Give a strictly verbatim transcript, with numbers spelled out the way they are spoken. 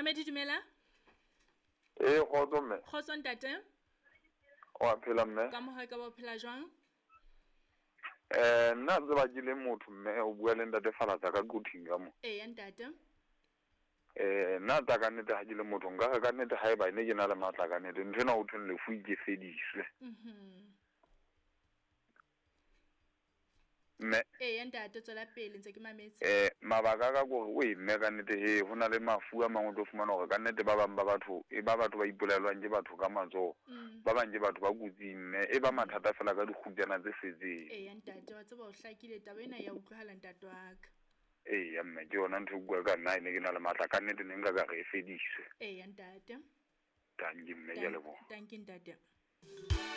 Mamedi dumela. Eh kgotso mme. Kgotso ntate. Wa phela mme. Ka moha ka ba phela jwang? Eh nna tseba ke le motho mme o bua le ntate Falatsa ka Kuthing ka mo. Eh ya ntate. Eh nna tsa ka nnete ha ke le motho nka ka nnete ha eba ne ke na le matla ka nnete nthena ho thwe le fu ke fediswe. Mhm. Mme Eh ya ntate tswela pele ntse ke mametse. eh mabaka ka gore o mme ka nnete he hona le mafu a mangwe tlo fumana hore ka nnete ba bang ba batho e ba batho ba ipolelwang ke batho ka matso ba bang ke batho ba kutsing mme e ba mathata fela ka dikgutjana tse setseng. Eh ya ntate wa tseba o hlakile taba ena ya utlwahala ntate wa ka. Eh ya mme ke yona ntho bua ka nna ne ke na le matla ka nnete ne nka ka re fediswe. Eh ya ntate. Danke mme ya lebo. Danke ntate.